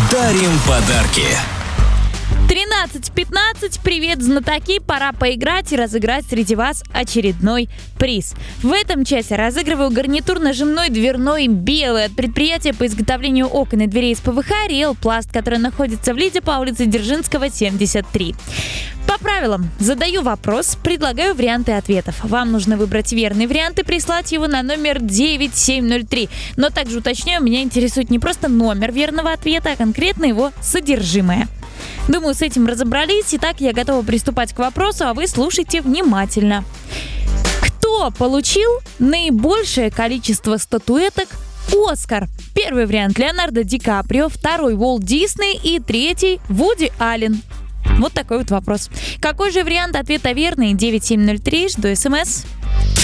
Дарим подарки. 13:15. Привет, знатоки! Пора поиграть и разыграть среди вас очередной приз. В этом часе разыгрываю гарнитур нажимной дверной белый от предприятия по изготовлению окон и дверей из ПВХ «Риэл Пласт», который находится в Лиде по улице Дзержинского, 73. По правилам, задаю вопрос, предлагаю варианты ответов. Вам нужно выбрать верный вариант и прислать его на номер 9703. Но также уточняю, меня интересует не просто номер верного ответа, а конкретно его содержимое. Думаю, с этим разобрались. Итак, я готова приступать к вопросу, а вы слушайте внимательно. Кто получил наибольшее количество статуэток «Оскар»? Первый вариант — Леонардо Ди Каприо, второй — Уолт Дисней и третий — Вуди Аллен. Вот такой вот вопрос. Какой же вариант ответа верный? 9703, жду смс.